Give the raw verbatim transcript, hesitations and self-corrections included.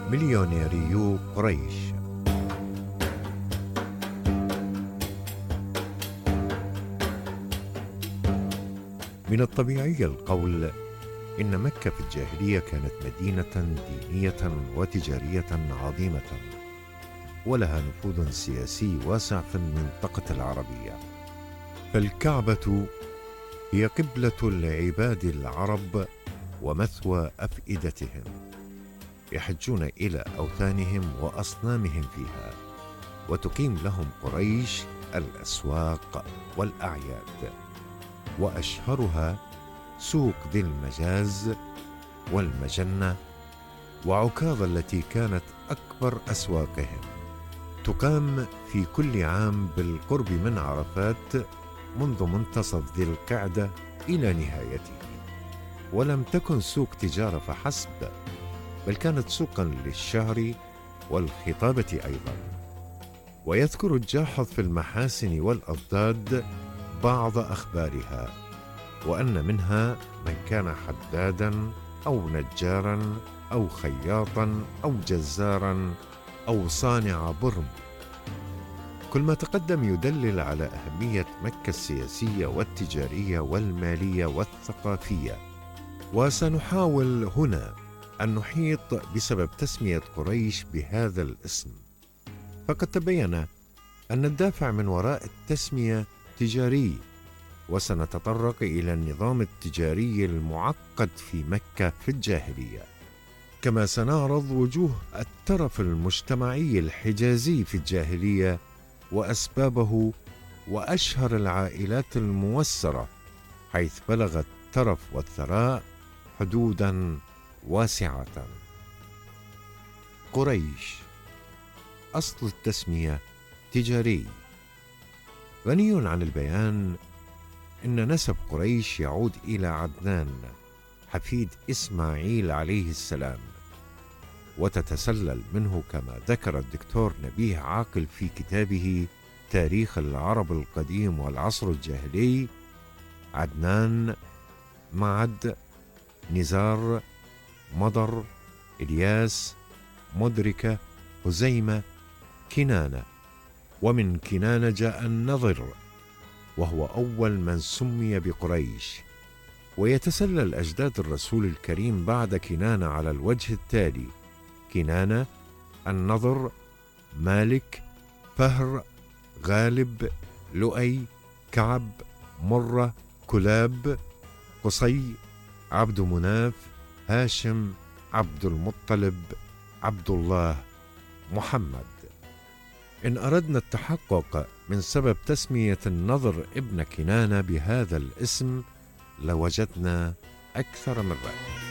مليونيريو قريش. من الطبيعي القول إن مكة في الجاهلية كانت مدينة دينية وتجارية عظيمة، ولها نفوذ سياسي واسع في المنطقة العربية. فالكعبة هي قبلة العباد العرب ومثوى أفئدتهم، يحجون إلى أوثانهم وأصنامهم فيها، وتقيم لهم قريش الأسواق والأعياد، وأشهرها سوق ذي المجاز والمجنة وعكاظ التي كانت أكبر أسواقهم، تقام في كل عام بالقرب من عرفات منذ منتصف ذي القعدة إلى نهايته. ولم تكن سوق تجارة فحسب، بل كانت سوقا للشهر والخطابة أيضا. ويذكر الجاحظ في المحاسن والأضداد بعض أخبارها، وأن منها من كان حدادا أو نجارا أو خياطا أو جزارا أو صانع برم. كل ما تقدم يدلل على أهمية مكة السياسية والتجارية والمالية والثقافية. وسنحاول هنا أن نحيط بسبب تسمية قريش بهذا الاسم، فقد تبين أن الدافع من وراء التسمية تجاري، وسنتطرق إلى النظام التجاري المعقد في مكة في الجاهلية، كما سنعرض وجوه الترف المجتمعي الحجازي في الجاهلية وأسبابه وأشهر العائلات الموسرة، حيث بلغ الترف والثراء حدودا واسعة. قريش أصل التسمية تجاري. غني عن البيان إن نسب قريش يعود إلى عدنان حفيد إسماعيل عليه السلام، وتتسلل منه كما ذكر الدكتور نبيه عاقل في كتابه تاريخ العرب القديم والعصر الجاهلي: عدنان، معد، نزار، مضر، إلياس، مدركة، هزيمة، كنانة. ومن كنانة جاء النضر، وهو أول من سمي بقريش. ويتسلل أجداد الرسول الكريم بعد كنانة على الوجه التالي: كنانة، النضر، مالك، فهر، غالب، لؤي، كعب، مرة، كلاب، قصي، عبد مناف، هاشم، عبد المطلب، عبد الله، محمد. إن أردنا التحقق من سبب تسمية النضر ابن كنانة بهذا الاسم لوجدنا أكثر من رأي.